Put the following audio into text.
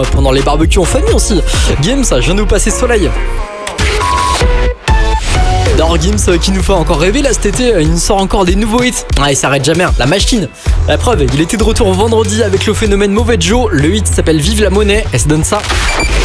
pendant les barbecues en famille aussi. Gims, je viens de nous passer Soleil. D'ailleurs Gims qui nous fait encore rêver là cet été, il nous sort encore des nouveaux hits. Ah, il s'arrête jamais, hein. La machine. La preuve, il était de retour vendredi avec le phénomène Mauvais Joe. Le hit s'appelle Vive la monnaie et ça donne ça.